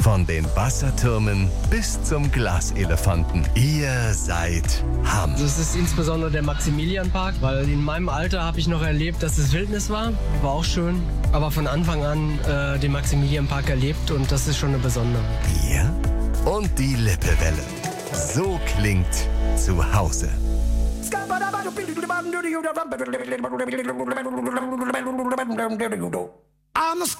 Von den Wassertürmen bis zum Glaselefanten. Ihr seid Hamm. Das ist insbesondere der Maximilianpark, weil in meinem Alter habe ich noch erlebt, dass es Wildnis war. War auch schön. Aber von Anfang an den Maximilianpark erlebt und das ist schon eine Besonderheit. Bier und die Lippewelle. So klingt zu Hause. I'm a